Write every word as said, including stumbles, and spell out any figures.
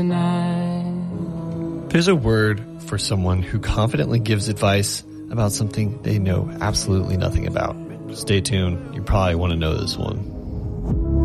There's a word for someone who confidently gives advice about something they know absolutely nothing about. Stay tuned. You probably want to know this one.